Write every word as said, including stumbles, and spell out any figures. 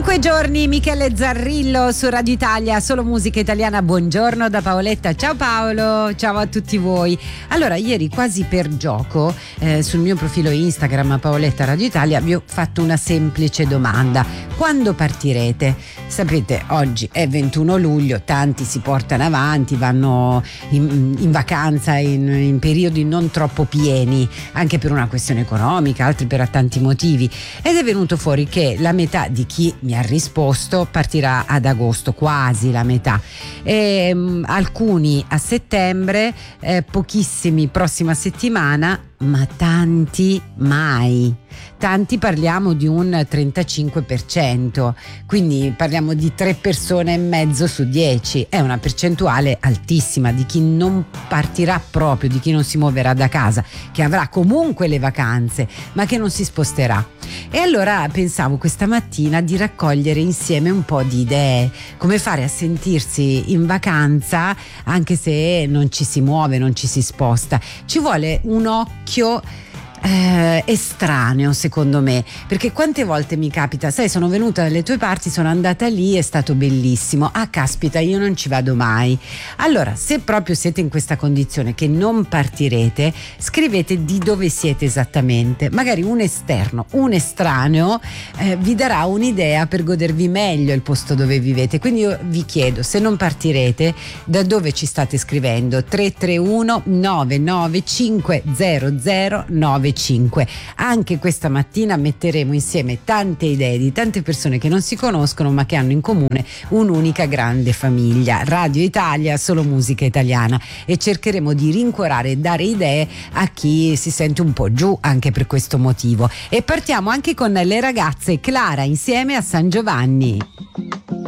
Cinque giorni, Michele Zarrillo su Radio Italia, solo musica italiana. Buongiorno da Paoletta. Ciao Paolo, ciao a tutti voi. Allora, ieri quasi per gioco eh, sul mio profilo Instagram Paoletta Radio Italia vi ho fatto una semplice domanda: quando partirete? Sapete, oggi è ventuno luglio, tanti si portano avanti, vanno in, in vacanza in, in periodi non troppo pieni, anche per una questione economica, altri per tanti motivi, ed è venuto fuori che la metà di chi mi ha risposto partirà ad agosto, quasi la metà, e, um, alcuni a settembre, eh, pochissimi prossima settimana, ma tanti mai. Tanti, parliamo di un trentacinque per cento, quindi parliamo di tre persone e mezzo su dieci. È una percentuale altissima di chi non partirà proprio, di chi non si muoverà da casa, che avrà comunque le vacanze ma che non si sposterà. E allora pensavo questa mattina di raccogliere insieme un po' di idee, come fare a sentirsi in vacanza anche se non ci si muove, non ci si sposta. Ci vuole un occhio Eh, estraneo, secondo me, perché quante volte mi capita, sai, sono venuta dalle tue parti, sono andata lì, è stato bellissimo, ah caspita, io non ci vado mai. Allora, se proprio siete in questa condizione che non partirete, scrivete di dove siete esattamente, magari un esterno, un estraneo eh, vi darà un'idea per godervi meglio il posto dove vivete. Quindi io vi chiedo, se non partirete, da dove ci state scrivendo? tre tre uno nove nove cinque zero zero nove cinque. Anche questa mattina metteremo insieme tante idee di tante persone che non si conoscono ma che hanno in comune un'unica grande famiglia, Radio Italia, solo musica italiana, e cercheremo di rincuorare e dare idee a chi si sente un po' giù anche per questo motivo. E partiamo anche con le ragazze Clara insieme a San Giovanni.